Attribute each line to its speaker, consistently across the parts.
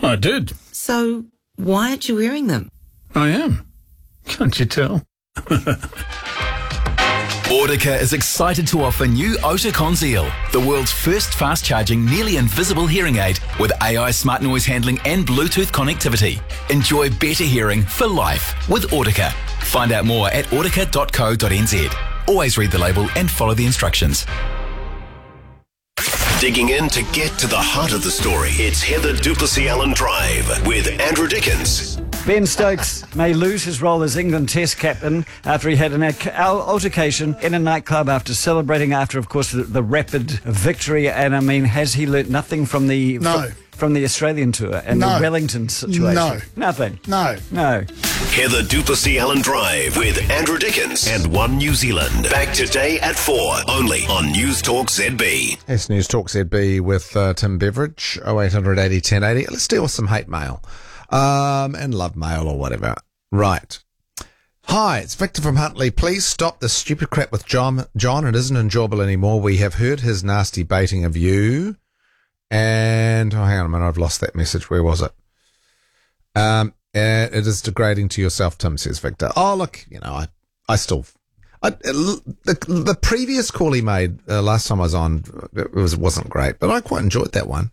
Speaker 1: I did.
Speaker 2: So why aren't you wearing them?
Speaker 1: I am. Can't you tell?
Speaker 3: Audica is excited to offer new Oticon Zeal, the world's first fast-charging, nearly invisible hearing aid with AI smart noise handling and Bluetooth connectivity. Enjoy better hearing for life with Audica. Find out more at audica.co.nz. Always read the label and follow the instructions.
Speaker 4: Digging in to get to the heart of the story. It's Heather Duplessis-Allen Drive with Andrew Dickens.
Speaker 5: Ben Stokes may lose his role as England Test captain after he had an altercation in a nightclub after celebrating of course, the rapid victory. And, I mean, has he learnt nothing from the...
Speaker 6: No.
Speaker 5: From the Australian tour and the Wellington situation?
Speaker 6: No.
Speaker 5: Nothing?
Speaker 6: No.
Speaker 4: Heather Duplessis-Allen Drive with Andrew Dickens and One New Zealand. Back today at 4, only on News Talk ZB.
Speaker 7: It's News Talk ZB with Tim Beveridge, 0800 80 1080. Let's deal with some hate mail and love mail or whatever. Right. Hi, it's Victor from Huntley. Please stop this stupid crap with John. It isn't enjoyable anymore. We have heard his nasty baiting of you. And, hang on a minute, I've lost that message. Where was it? It is degrading to yourself, Tim, says Victor. Oh, look, the previous call he made last time I was on, it wasn't great, but I quite enjoyed that one.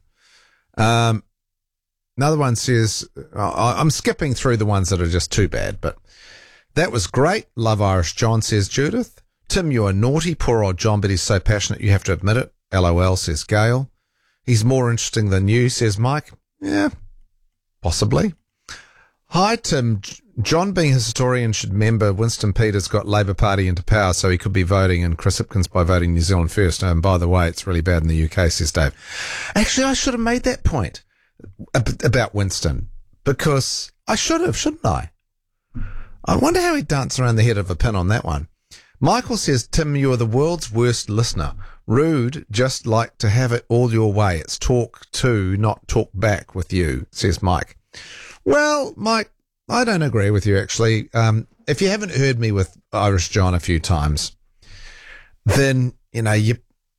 Speaker 7: Another one says, I'm skipping through the ones that are just too bad, but that was great. Love Irish John, says Judith. Tim, you are naughty. Poor old John, but he's so passionate you have to admit it. LOL, says Gail. He's more interesting than you, says Mike. Yeah, possibly. Hi, Tim. John, being a historian, should remember Winston Peters got Labour Party into power, so he could be voting, and Chris Hipkins by voting New Zealand first. And by the way, it's really bad in the UK, says Dave. Actually, I should have made that point about Winston, because I should have, shouldn't I? I wonder how he'd dance around the head of a pin on that one. Michael says, Tim, you are the world's worst listener. Rude, just like to have it all your way. It's talk to, not talk back with you, says Mike. Well, Mike, I don't agree with you, actually. If you haven't heard me with Irish John a few times, then, you're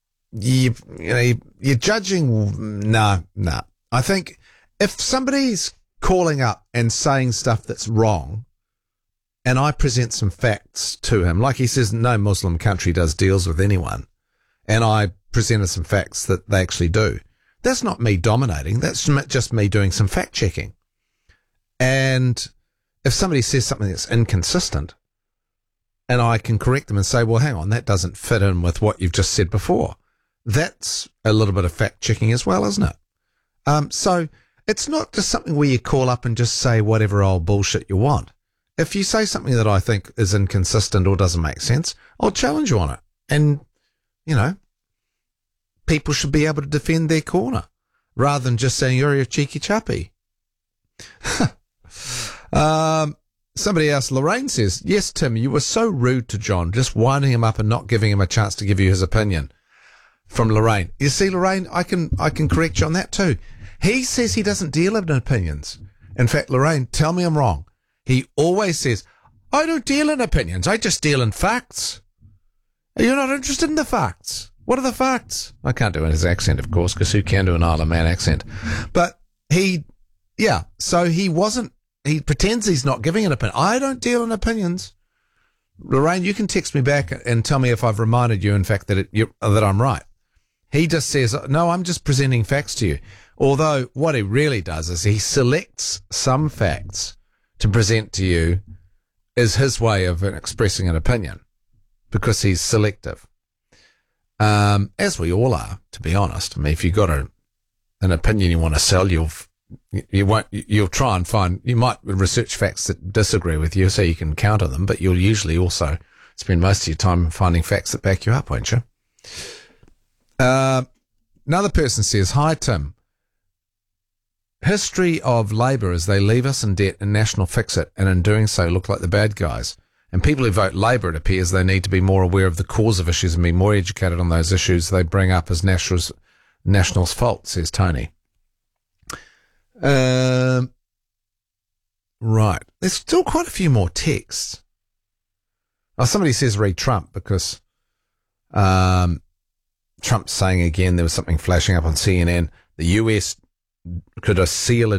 Speaker 7: judging. No. I think if somebody's calling up and saying stuff that's wrong, and I present some facts to him, like he says, no Muslim country does deals with anyone, and I presented some facts that they actually do. That's not me dominating. That's just me doing some fact checking. And if somebody says something that's inconsistent, and I can correct them and say, well, hang on, that doesn't fit in with what you've just said before. That's a little bit of fact checking as well, isn't it? So it's not just something where you call up and just say whatever old bullshit you want. If you say something that I think is inconsistent or doesn't make sense, I'll challenge you on it. And, people should be able to defend their corner rather than just saying you're a cheeky chappy. Somebody else, Lorraine says, yes, Tim, you were so rude to John, just winding him up and not giving him a chance to give you his opinion. From Lorraine. You see, Lorraine, I can correct you on that too. He says he doesn't deal in opinions. In fact, Lorraine, tell me I'm wrong. He always says, I don't deal in opinions. I just deal in facts. You're not interested in the facts. What are the facts? I can't do his accent, of course, because who can do an Isle of Man accent? But so he pretends he's not giving an opinion. I don't deal in opinions. Lorraine, you can text me back and tell me if I've reminded you, in fact, that I'm right. He just says, no, I'm just presenting facts to you. Although what he really does is he selects some facts to present to you is his way of expressing an opinion, because he's selective. As we all are, to be honest. I mean, if you've got an opinion you want to sell, you'll try and find, you might research facts that disagree with you so you can counter them, but you'll usually also spend most of your time finding facts that back you up, won't you? Another person says, hi, Tim. History of Labour is they leave us in debt and National fix it, and in doing so look like the bad guys. And people who vote Labour, it appears they need to be more aware of the cause of issues and be more educated on those issues they bring up as National's fault, says Tony. Right. There's still quite a few more texts. Oh, somebody says read Trump, because Trump's saying again there was something flashing up on CNN. The US could seal a